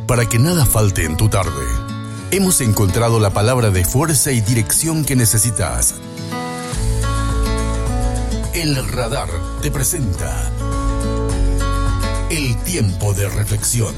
Para que nada falte en tu tarde, hemos encontrado la palabra de fuerza y dirección que necesitas. El Radar te presenta el tiempo de reflexión.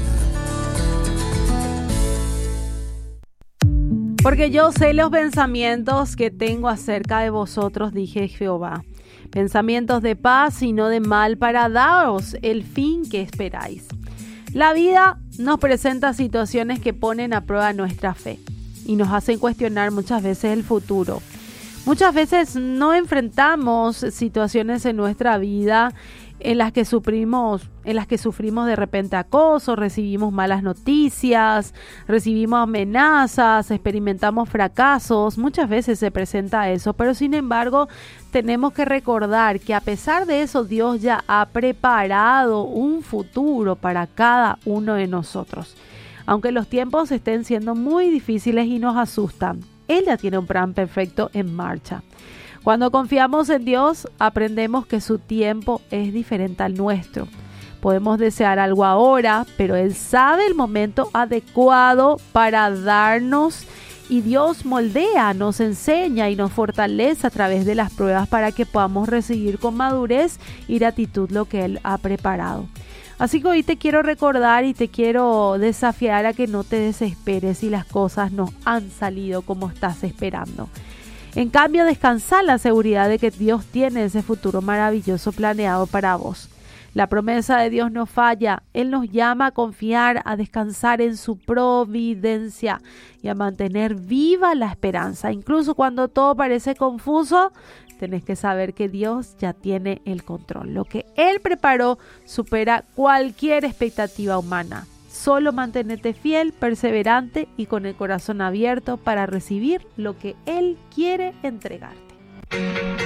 Porque yo sé los pensamientos que tengo acerca de vosotros, dije Jehová. Pensamientos de paz y no de mal, para daros el fin que esperáis. La vida nos presenta situaciones que ponen a prueba nuestra fe y nos hacen cuestionar muchas veces el futuro. Muchas veces no enfrentamos situaciones en nuestra vida en las que sufrimos de repente acoso, recibimos malas noticias, recibimos amenazas, experimentamos fracasos. Muchas veces se presenta eso, pero sin embargo tenemos que recordar que a pesar de eso Dios ya ha preparado un futuro para cada uno de nosotros. Aunque los tiempos estén siendo muy difíciles y nos asustan, Él ya tiene un plan perfecto en marcha. Cuando confiamos en Dios, aprendemos que su tiempo es diferente al nuestro. Podemos desear algo ahora, pero Él sabe el momento adecuado para darnos, y Dios moldea, nos enseña y nos fortalece a través de las pruebas para que podamos recibir con madurez y gratitud lo que Él ha preparado. Así que hoy te quiero recordar y te quiero desafiar a que no te desesperes si las cosas no han salido como estás esperando. En cambio, descansa en la seguridad de que Dios tiene ese futuro maravilloso planeado para vos. La promesa de Dios no falla. Él nos llama a confiar, a descansar en su providencia y a mantener viva la esperanza. Incluso cuando todo parece confuso, tenés que saber que Dios ya tiene el control. Lo que Él preparó supera cualquier expectativa humana. Solo mantenete fiel, perseverante y con el corazón abierto para recibir lo que Él quiere entregarte.